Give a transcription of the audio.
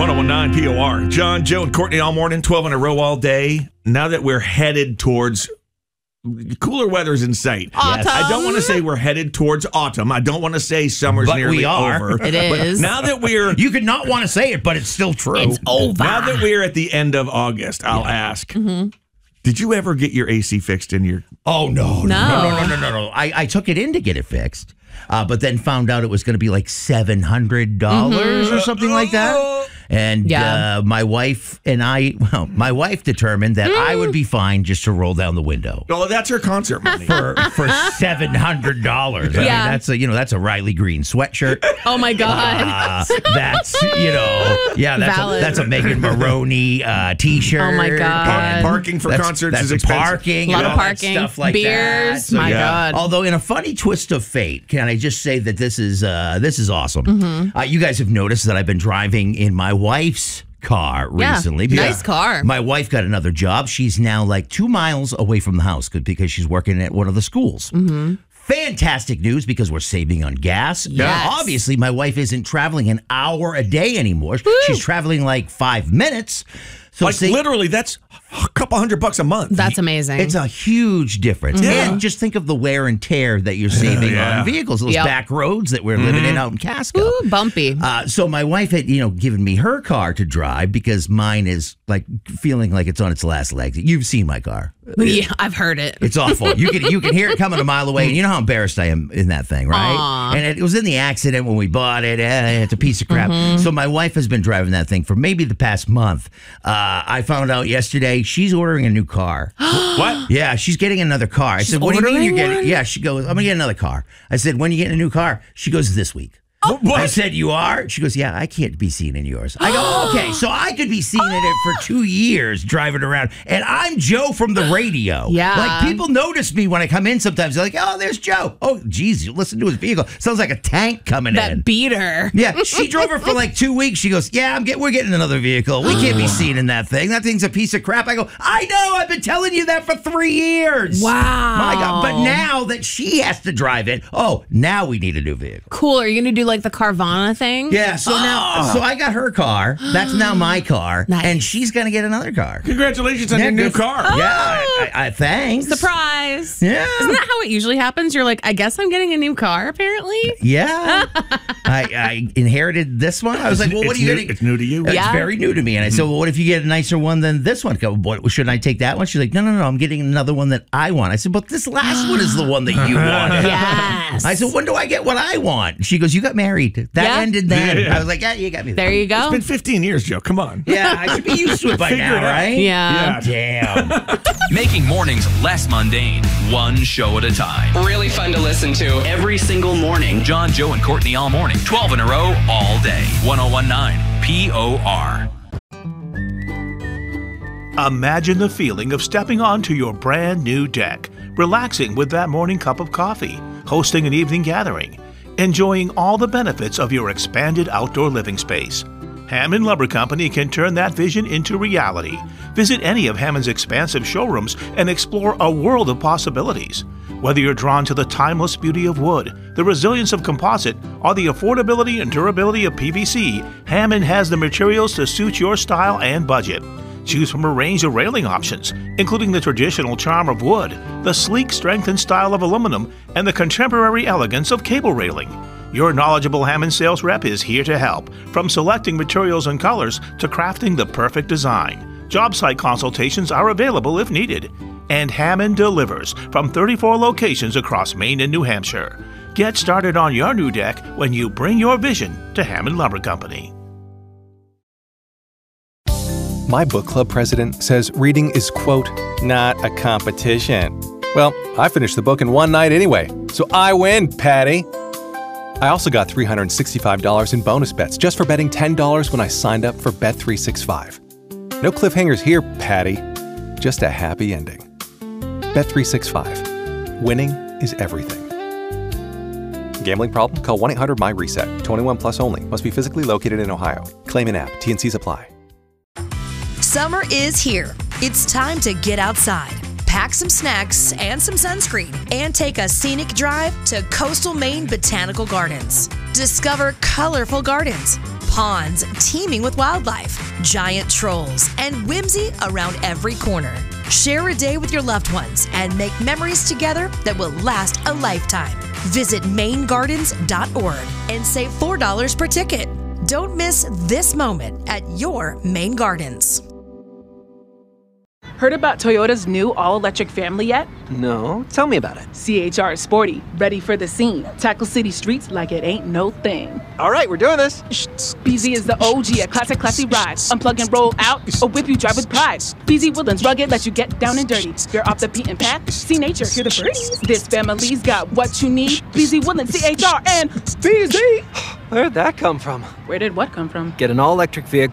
1019 POR. John, Joe, and Courtney all morning, 12 in a row all day. Now that we're headed towards cooler weather's in sight. Autumn. I don't want to say we're headed towards autumn. I don't want to say summer's But nearly we are. over. It is. Now that we're You could not want to say it, but it's still true. It's over. now that we're at the end of August, I'll ask. Did you ever get your AC fixed in your... Oh, no. No. I took it in to get it fixed, but then found out it was going to be like $700 or something like that. And my wife determined that I would be fine just to roll down the window. Oh, that's her concert money. For $700. I mean, that's a Riley Green sweatshirt. Oh my God. That's Valid. that's a Megan Maroney t-shirt. Oh my God. Parking for concerts that's is expensive. Parking, A lot and of all that parking. stuff like Beers. that. So, My God. Although in a funny twist of fate, can I just say that this is awesome? You guys have noticed that I've been driving in my wife's car recently. Nice car. My wife got another job. She's now like 2 miles away from the house because she's working at one of the schools. Fantastic news because we're saving on gas. Yes. Obviously, my wife isn't traveling an hour a day anymore. She's traveling like 5 minutes. So Literally, that's a couple $100 a month. That's amazing. it's a huge difference. And just think of the wear and tear that you're saving on vehicles, those back roads that we're living in out in Casco. Ooh, bumpy. So my wife had, given me her car to drive because mine is like feeling like it's on its last legs. You've seen my car. Yeah, I've heard it. It's awful. You can hear it coming a mile away, and you know how embarrassed I am in that thing, right? Aww. And it was in the accident when we bought it. It's a piece of crap. So my wife has been driving that thing for maybe the past month. I found out yesterday she's ordering a new car. What? Yeah, she's getting another car. I said, "What do you mean you're getting?" one? Yeah, she goes, "I'm gonna get another car." I said, "When are you getting a new car?" She goes, "This week." What? I said, "You are?" She goes, "Yeah, I can't be seen in yours." I go, "Okay, so I could be seen in it for 2 years driving around, and I'm Joe from the radio." Yeah. Like, people notice me when I come in sometimes. They're like, "Oh, there's Joe." Oh, geez, you listen to his vehicle. Sounds like a tank coming in. That beater. Yeah, she drove her for like 2 weeks. She goes, "Yeah, we're getting another vehicle. We can't be seen in that thing. That thing's a piece of crap." I go, "I know. I've been telling you that for 3 years." Wow. My God. But now that she has to drive it, now we need a new vehicle. Cool. Are you going to do like the Carvana thing? Yeah, so now I got her car. That's now my car. Nice. And she's going to get another car. Congratulations on your new car. Yeah, I thanks. Surprise. Yeah. Isn't that how it usually happens? You're like, I guess I'm getting a new car, apparently. Yeah. I inherited this one. I was like, well, what are you getting? It's new to you. It's Yeah. very new to me. And I said, well, what if you get a nicer one than this one? What, shouldn't I take that one? She's like, no, I'm getting another one that I want. I said, but this last one is the one that you wanted. Yes. I said, when do I get what I want? She goes, you got married. That ended then. Yeah. I was like, yeah, you got me. There you go. It's been 15 years, Joe. Come on. Yeah, I should be used to it by Figure now, it out. right? Yeah. Damn. Making mornings less mundane, one show at a time. Really fun to listen to every single morning. John, Joe, and Courtney all morning, 12 in a row, all day. 1019 POR. Imagine the feeling of stepping onto your brand new deck, relaxing with that morning cup of coffee, hosting an evening gathering, enjoying all the benefits of your expanded outdoor living space. Hammond Lumber Company can turn that vision into reality. Visit any of Hammond's expansive showrooms and explore a world of possibilities. Whether you're drawn to the timeless beauty of wood, the resilience of composite, or the affordability and durability of PVC, Hammond has the materials to suit your style and budget. Choose from a range of railing options, including the traditional charm of wood, the sleek strength and style of aluminum, and the contemporary elegance of cable railing. Your knowledgeable Hammond sales rep is here to help, from selecting materials and colors to crafting the perfect design. Job site consultations are available if needed. And Hammond delivers from 34 locations across Maine and New Hampshire. Get started on your new deck when you bring your vision to Hammond Lumber Company. My book club president says reading is, quote, not a competition. Well, I finished the book in one night anyway, so I win, Patty. I also got $365 in bonus bets just for betting $10 when I signed up for Bet365. No cliffhangers here, Patty. Just a happy ending. Bet365. Winning is everything. Gambling problem? Call 1-800-MY-RESET. 21 plus only. Must be physically located in Ohio. Claim in app. T&Cs apply. Summer is here. It's time to get outside. Pack some snacks and some sunscreen and take a scenic drive to Coastal Maine Botanical Gardens. Discover colorful gardens, ponds teeming with wildlife, giant trolls, and whimsy around every corner. Share a day with your loved ones and make memories together that will last a lifetime. Visit MainGardens.org and save $4 per ticket. Don't miss this moment at your Main Gardens. Heard about Toyota's new all-electric family yet? No, tell me about it. CHR is sporty, ready for the scene. Tackle city streets like it ain't no thing. All right, we're doing this. BZ is the OG, a classy ride. Unplug and roll out, or whip you drive with pride. BZ Woodlands rugged, let you get down and dirty. You're off the beaten path, see nature, hear the birds. This family's got what you need. BZ Woodlands, CHR, and BZ. Where'd that come from? Where did what come from? Get an all-electric vehicle